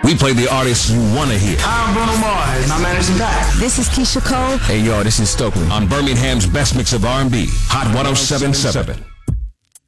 We play the artists you want to hear. I'm Bruno Mars, and I'm Anderson .Paak. This is Keisha Cole. Hey, yo, this is Stokely on Birmingham's best mix of R&B, Hot 107.7.